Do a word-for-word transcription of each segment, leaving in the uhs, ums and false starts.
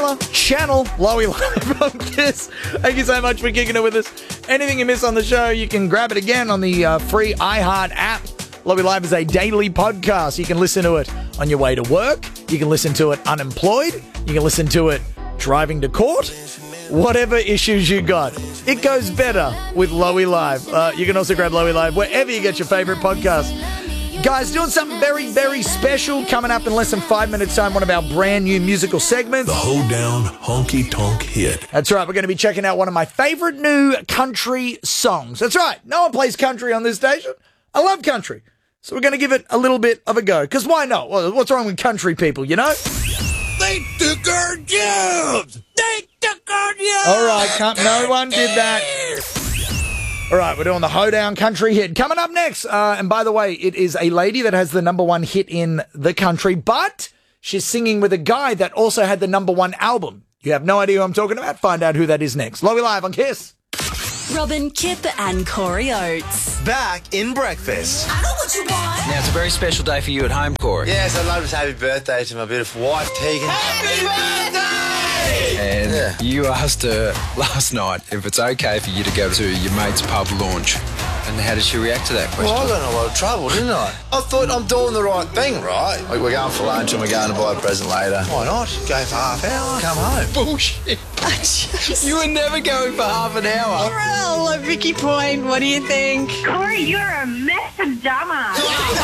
Taylor, channel Lowy Live on Kiss. Thank you so much for kicking it with us. Anything you miss on the show, you can grab it again on the uh, free iHeart app. Lowy Live is a daily podcast. You can listen to it on your way to work. You can listen to it unemployed. You can listen to it driving to court. Whatever issues you got, it goes better with Lowy Live. Uh, you can also grab Lowy Live wherever you get your favorite podcast. Guys, doing something very, very special coming up in less than five minutes' time. One of our brand new musical segments. The Hoedown Honky Tonk Hit. That's right. We're going to be checking out one of my favorite new country songs. That's right. No one plays country on this station. I love country. So we're going to give it a little bit of a go. Because why not? Well, what's wrong with country people, you know? They took our jobs! They took our jobs! All right, can't, no one did that. All right, we're doing the Hoedown Country Hit. Coming up next, uh, and by the way, it is a lady that has the number one hit in the country, but she's singing with a guy that also had the number one album. You have no idea who I'm talking about? Find out who that is next. Lowy Live on Kiss. Robin, Kip and Corey Oates. Back in breakfast. I know what you want. Now, it's a very special day for you at home, Corey. Yes, I'd love to say happy birthday to my beautiful wife, Tegan. Happy birthday! And Yeah. you asked her last night if it's okay for you to go to your mate's pub launch. And how did she react to that question? Well, I got in a lot of trouble, didn't I? I thought I'm doing the right thing, right? Like, we're going for lunch and we're going to buy a present later. Why not? Go for half hour, come home. Bullshit. You were never going for half an hour. Well, Vicky Point, what do you think? Corey, you're a mess of dumbass.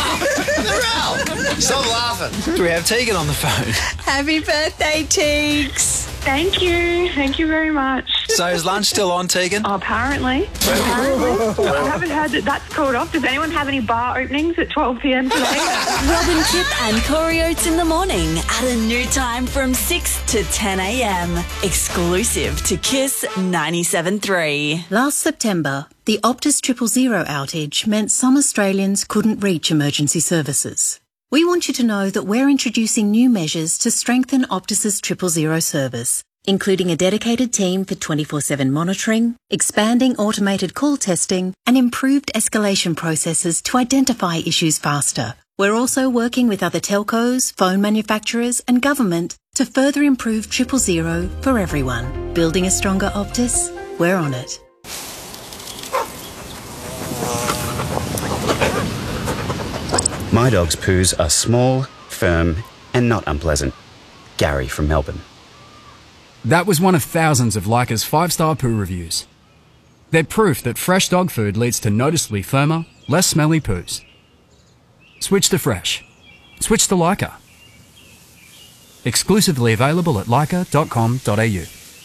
Stop laughing. Do we have Tegan on the phone? Happy birthday, Teags. Thank you. Thank you very much. So is lunch still on, Tegan? Oh, apparently. Apparently. I haven't heard that that's called off. Does anyone have any bar openings at twelve p.m. today? Robin, Kip and Corey Oates in the morning at a new time from six to ten a.m. Exclusive to Kiss ninety-seven point three. Last September, the Optus Triple Zero outage meant some Australians couldn't reach emergency services. We want you to know that we're introducing new measures to strengthen Optus's Triple Zero service, including a dedicated team for twenty-four seven monitoring, expanding automated call testing, and improved escalation processes to identify issues faster. We're also working with other telcos, phone manufacturers, and government to further improve Triple Zero for everyone. Building a stronger Optus? We're on it. My dog's poos are small, firm, and not unpleasant. Gary from Melbourne. That was one of thousands of Leica's five-star poo reviews. They're proof that fresh dog food leads to noticeably firmer, less smelly poos. Switch to fresh. Switch to Leica. Exclusively available at leica dot com dot a u.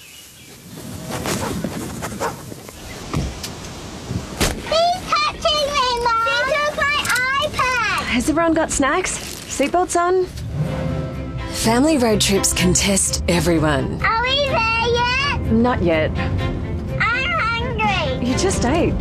Has everyone got snacks? Seatbelts on? Family road trips can test everyone. Are we there yet? Not yet. I'm hungry. You just ate.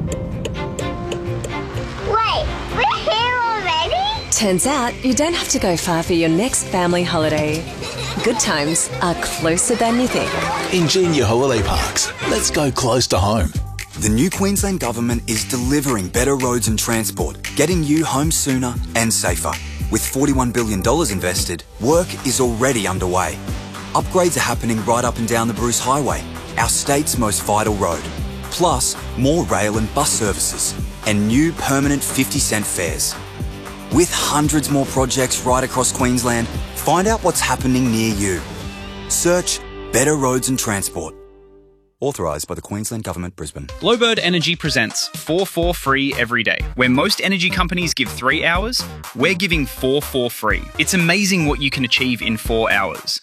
Wait, we're here already? Turns out you don't have to go far for your next family holiday. Good times are closer than you think. Ingenia Holiday Parks. Let's go close to home. The new Queensland Government is delivering better roads and transport, getting you home sooner and safer. With forty-one billion dollars invested, work is already underway. Upgrades are happening right up and down the Bruce Highway, our state's most vital road. Plus, more rail and bus services, and new permanent fifty cent fares. With hundreds more projects right across Queensland, find out what's happening near you. Search Better Roads and Transport. Authorised by the Queensland Government, Brisbane. Glowbird Energy presents four four free every day. Where most energy companies give three hours, we're giving four four free. It's amazing what you can achieve in four hours.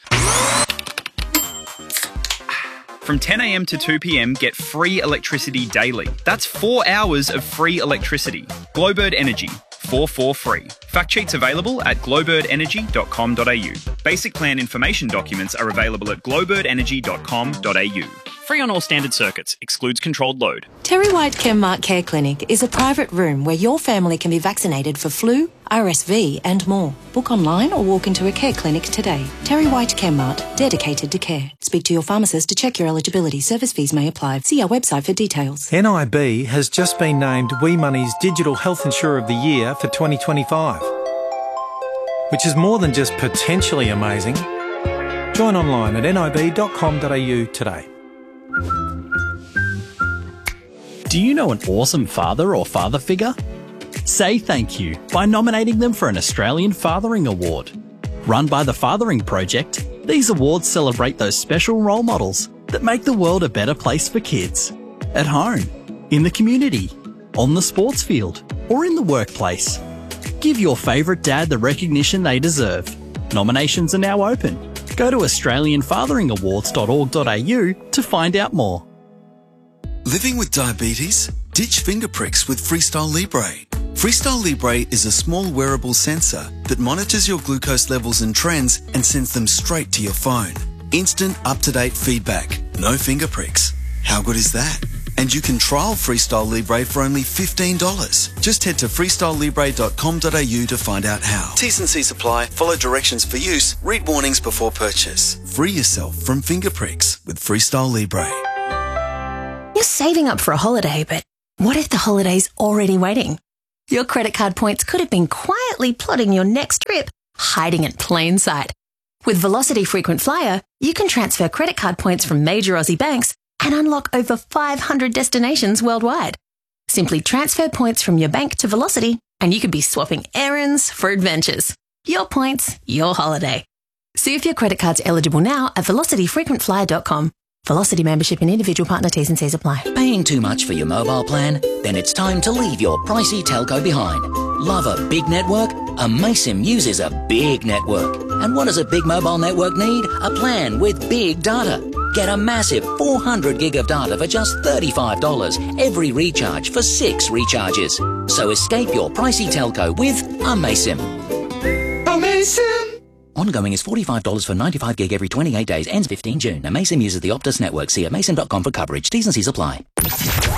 From ten a.m. to two p.m, get free electricity daily. That's four hours of free electricity. Glowbird Energy, four four free. Fact sheets available at glowbird energy dot com dot a u. Basic plan information documents are available at glowbird energy dot com dot a u. Free on all standard circuits. Excludes controlled load. Terry White Chemmart Care Clinic is a private room where your family can be vaccinated for flu, R S V and more. Book online or walk into a care clinic today. Terry White Chemmart, dedicated to care. Speak to your pharmacist to check your eligibility. Service fees may apply. See our website for details. N I B has just been named We Money's Digital Health Insurer of the Year for twenty twenty-five, which is more than just potentially amazing. Join online at nib dot com dot a u today. Do you know an awesome father or father figure? Say thank you by nominating them for an Australian Fathering Award. Run by the Fathering Project, these awards celebrate those special role models that make the world a better place for kids. At home, in the community, on the sports field, or in the workplace. Give your favourite dad the recognition they deserve. Nominations are now open. Go to australian fathering awards dot org dot a u to find out more. Living with diabetes? Ditch finger pricks with Freestyle Libre. Freestyle Libre is a small wearable sensor that monitors your glucose levels and trends and sends them straight to your phone. Instant, up-to-date feedback. No finger pricks. How good is that? And you can trial Freestyle Libre for only fifteen dollars. Just head to freestyle libre dot com dot a u to find out how. T's and C's apply. Follow directions for use. Read warnings before purchase. Free yourself from finger pricks with Freestyle Libre. You're saving up for a holiday, but what if the holiday's already waiting? Your credit card points could have been quietly plotting your next trip, hiding in plain sight. With Velocity Frequent Flyer, you can transfer credit card points from major Aussie banks and unlock over five hundred destinations worldwide. Simply transfer points from your bank to Velocity and you could be swapping errands for adventures. Your points, your holiday. See if your credit card's eligible now at velocity frequent flyer dot com. Velocity membership and individual partner T's and C's apply. Paying too much for your mobile plan? Then it's time to leave your pricey telco behind. Love a big network? Amaysim uses a big network. And what does a big mobile network need? A plan with big data. Get a massive four hundred gig of data for just thirty-five dollars every recharge for six recharges. So escape your pricey telco with Amaysim. Amaysim! Ongoing is forty-five dollars for ninety-five gig every twenty-eight days. Ends fifteenth June. Amaysim uses the Optus network. See amaysim dot com for coverage. T's and C's apply.